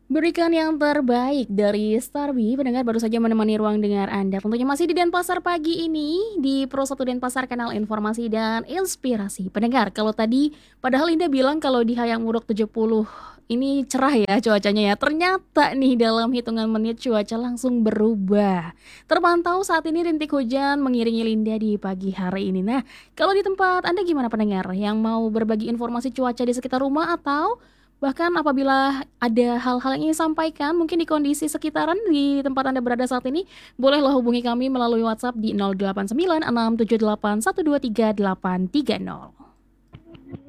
Berikan yang terbaik dari Starby, pendengar baru saja menemani ruang dengar Anda. Tentunya masih di Denpasar pagi ini, di Pro 1 Denpasar, kanal informasi dan inspirasi. Pendengar, kalau tadi, padahal Indah bilang kalau di Hayam Wuruk 70 ini cerah ya cuacanya ya. Ternyata nih dalam hitungan menit cuaca langsung berubah. Terpantau saat ini rintik hujan mengiringi Linda di pagi hari ini. Nah, kalau di tempat Anda gimana pendengar? Yang mau berbagi informasi cuaca di sekitar rumah atau bahkan apabila ada hal-hal yang ingin sampaikan, mungkin di kondisi sekitaran di tempat Anda berada saat ini, bolehlah hubungi kami melalui WhatsApp di 089678123830.